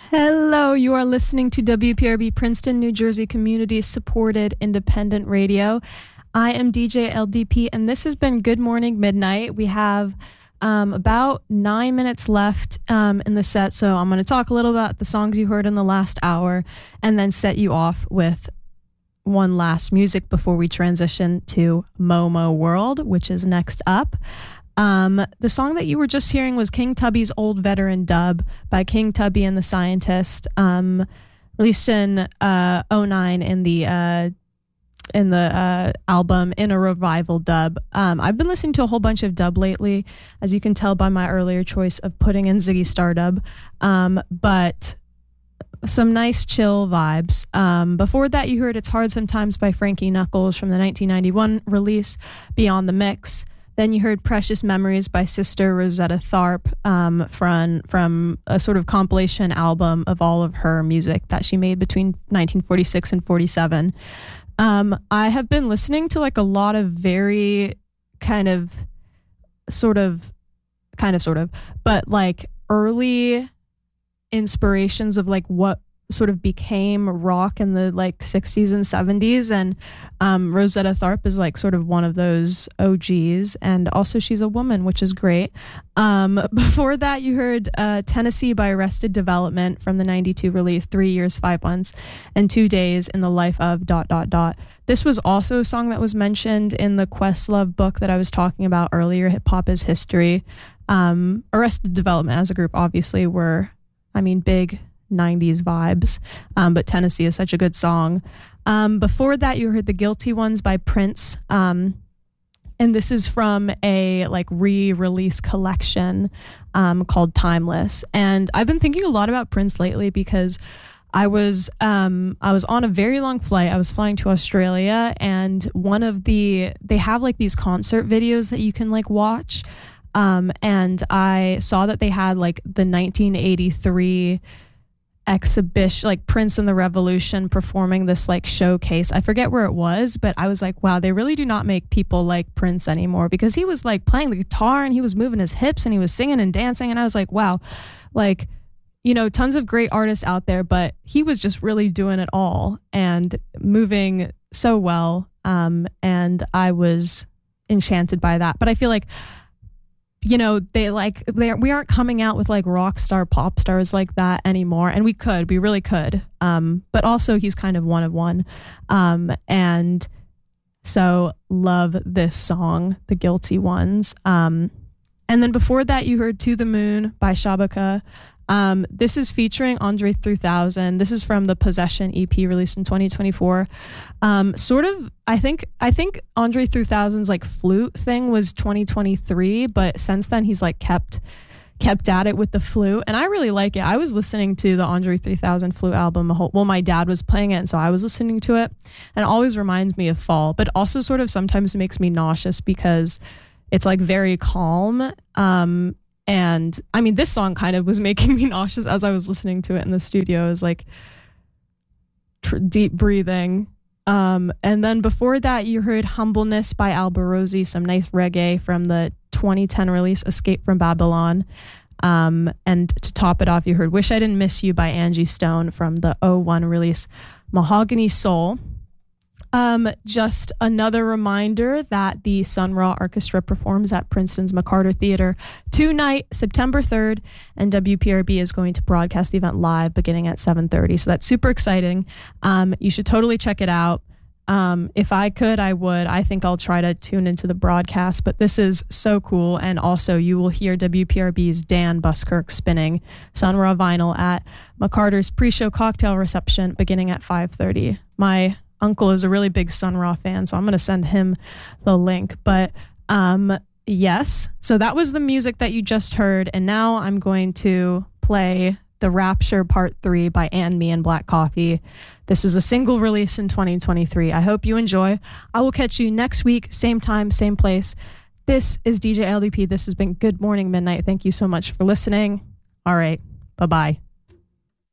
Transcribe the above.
Hello, you are listening to WPRB Princeton, New Jersey Community Supported Independent Radio. I am DJ LDP, and this has been Good Morning Midnight. We have about 9 minutes left in the set, so I'm going to talk a little about the songs you heard in the last hour and then set you off with one last music before we transition to Momo World, which is next up. The song that you were just hearing was King Tubby's Old Veteran Dub by King Tubby and the Scientist, released in 2009 in the album In a Revival Dub. I've been listening to a whole bunch of dub lately, as you can tell by my earlier choice of putting in Ziggy Stardub, but some nice chill vibes. Before that, you heard It's Hard Sometimes by Frankie Knuckles from the 1991 release Beyond the Mix. Then you heard Precious Memories by Sister Rosetta Tharpe from a sort of compilation album of all of her music that she made between 1946 and 47. I have been listening to like a lot of very sort of, but like early inspirations of like what sort of became rock in the like 60s and 70s, and Rosetta Tharpe is like sort of one of those OGs, and also she's a woman, which is great. Before that, you heard Tennessee by Arrested Development from the 92 release 3 Years, 5 Months, and 2 Days in the Life of ... This was also a song that was mentioned in the Questlove book that I was talking about earlier, Hip Hop is History. Arrested Development as a group obviously were, big 90s vibes, but Tennessee is such a good song. Before that, you heard The Guilty Ones by Prince, and this is from a like re-release collection called Timeless. And I've been thinking a lot about Prince lately because I was on a very long flight. I was flying to Australia, and they have like these concert videos that you can like watch, and I saw that they had like the 1983 exhibition, like Prince and the Revolution performing this like showcase. I forget where it was, but I was like, wow, they really do not make people like Prince anymore, because he was like playing the guitar and he was moving his hips and he was singing and dancing, and I was like, wow, like, tons of great artists out there, but he was just really doing it all and moving so well, and I was enchanted by that. But I feel like we aren't coming out with like rock star pop stars like that anymore, and we really could, but also he's kind of one of one, and so love this song, The Guilty Ones. And then before that, you heard To the Moon by Shabaka. This is featuring Andre 3000. This is from the Possession EP released in 2024. I think Andre 3000's like flute thing was 2023, but since then he's like kept at it with the flute, and I really like it. I was listening to the Andre 3000 flute album my dad was playing it, and so I was listening to it, and it always reminds me of fall, but also sort of sometimes makes me nauseous because it's like very calm. And this song kind of was making me nauseous as I was listening to it in the studio. It was like deep breathing. And then before that, you heard Humbleness by Alborosie, some nice reggae from the 2010 release Escape from Babylon. And to top it off, you heard Wish I Didn't Miss You by Angie Stone from the 2001 release Mahogany Soul. Just another reminder that the Sun Ra Orchestra performs at Princeton's McCarter Theater tonight, September 3rd, and WPRB is going to broadcast the event live beginning at 7:30. So that's super exciting. You should totally check it out. If I could, I would. I think I'll try to tune into the broadcast, but this is so cool. And also you will hear WPRB's Dan Buskirk spinning Sun Ra vinyl at McCarter's pre-show cocktail reception beginning at 5:30. My uncle is a really big Sun Ra fan, so I'm going to send him the link. But yes, so that was the music that you just heard, and now I'm going to play The Rapture Part 3 by And Me and Black Coffee. This is a single release in 2023. I hope you enjoy. I will catch you next week, same time, same place. This is DJ LDP. This has been Good Morning Midnight. Thank you so much for listening. All right, bye-bye.